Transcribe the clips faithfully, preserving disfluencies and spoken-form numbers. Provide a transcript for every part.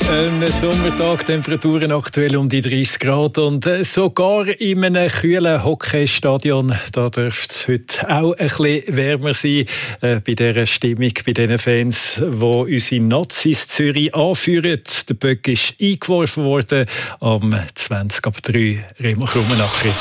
Ein Sommertag, Temperaturen aktuell um die dreißig Grad und sogar in einem kühlen Hockeystadion, da dürfte es heute auch ein bisschen wärmer sein. Äh, bei dieser Stimmung, bei den Fans, die unsere Nazis Zürich anführen. Der Böck ist eingeworfen worden am zwanzig ab drei, Remo Krummenacher.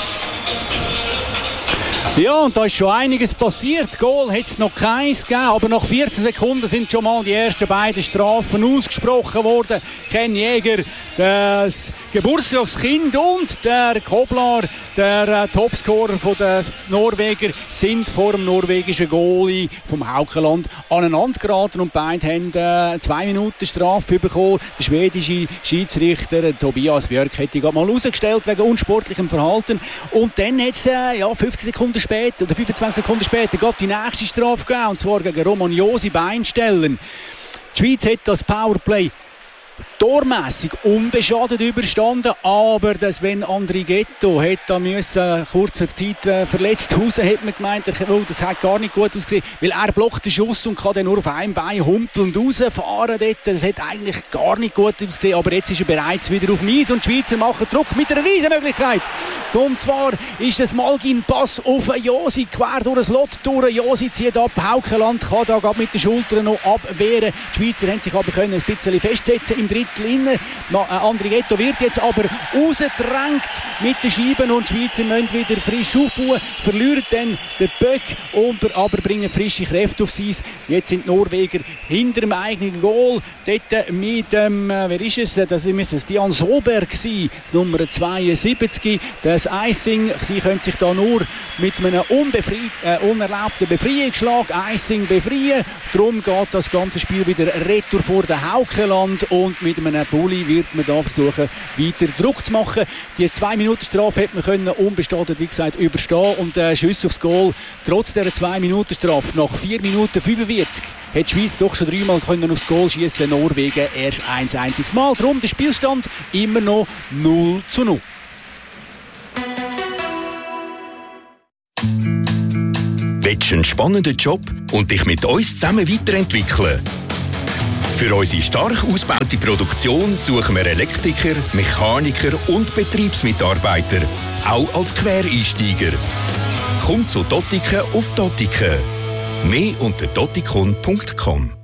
Ja, und da ist schon einiges passiert. Goal hat es noch keins gegeben, aber nach vierzehn Sekunden sind schon mal die ersten beiden Strafen ausgesprochen worden. Ken Jäger, das Geburtstagskind, und der Koblar, der äh, Topscorer der Norweger, sind vor dem norwegischen Goalie vom Haukeland aneinander geraten und beide haben äh, zwei Minuten Strafe bekommen. Der schwedische Schiedsrichter Tobias Björk hätte ihn mal rausgestellt wegen unsportlichem Verhalten. Und dann hat es äh, ja, fünfzehn Sekunden später oder fünfundzwanzig Sekunden später die nächste Strafe gegeben, und zwar gegen Roman Josi Beinstellen. Die Schweiz hat das Powerplay tormässig unbeschadet überstanden, aber das Sven Andrighetto hat da müssen kurzer Zeit äh, verletzt raus, hat man gemeint, oh, das hat gar nicht gut ausgesehen, weil er blockt den Schuss und kann dann nur auf einem Bein humpelnd rausfahren dort. Das hat eigentlich gar nicht gut ausgesehen, aber jetzt ist er bereits wieder auf dem Eis und die Schweizer machen Druck mit einer riesen Möglichkeit. Und zwar ist das Malgin-Pass auf Josi, quer durch das Lot durch. Josi zieht ab, Haukeland kann da mit den Schultern noch abwehren. Die Schweizer haben sich aber können ein bisschen festsetzen im Drittel innen. Andrighetto wird jetzt aber rausgedrängt mit den Scheiben und die Schweizer müssen wieder frisch aufbauen, verlieren dann den Böck, und aber bringen frische Kräfte aufs Eis. Jetzt sind die Norweger hinter dem eigenen Goal. Dort mit dem, äh, wer ist es? Das müsste es Dian Solberg sein, das Nummer zweiundsiebzig. Das Icing, sie können sich da nur mit einem unbefrei- äh, unerlaubten Befreiungsschlag Icing befreien. Darum geht das ganze Spiel wieder retour vor den Haukeland, und mit einem Bulli wird man da versuchen, weiter Druck zu machen. Die zwei Minuten Strafe hätte man können unbeschadet, wie gesagt, überstehen, und äh, Schuss aufs Goal. Trotz dieser zwei Minuten Strafe nach vier Minuten fünfundvierzig hat die Schweiz doch schon dreimal können aufs Goal schießen, Norwegen erst ein einziges Mal. Darum der Spielstand immer noch null zu null. Willst du einen spannenden Job und dich mit uns zusammen weiterentwickeln? Für unsere stark ausgebaute Produktion suchen wir Elektriker, Mechaniker und Betriebsmitarbeiter, auch als Quereinsteiger. Komm zu Dottiken auf Dottiken. Mehr unter dottikon punkt com.